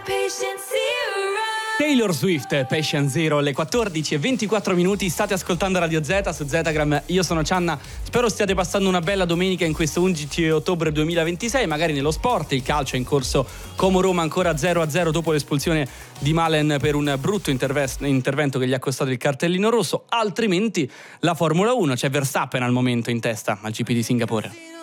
Taylor Swift, Patient Zero, alle 14:24 state ascoltando Radio Z su Zetagram. Io sono Cianna, spero stiate passando una bella domenica in questo 11 ottobre 2026. Magari nello sport, il calcio è in corso, Como-Roma ancora 0-0 dopo l'espulsione di Malen per un brutto intervento che gli ha costato il cartellino rosso. Altrimenti la Formula 1, c'è Verstappen al momento in testa al GP di Singapore.